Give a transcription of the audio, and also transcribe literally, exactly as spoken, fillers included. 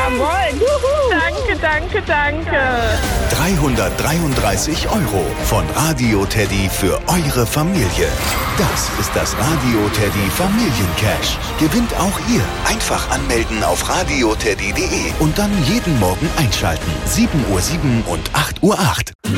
Jawohl. Danke, danke, danke. dreihundertdreiunddreißig Euro von Radio Teddy für eure Familie. Das ist das Radio Teddy Familiencash. Gewinnt auch ihr. Einfach anmelden auf radioteddy punkt de und dann jeden Morgen einschalten. sieben Uhr sieben und acht Uhr acht.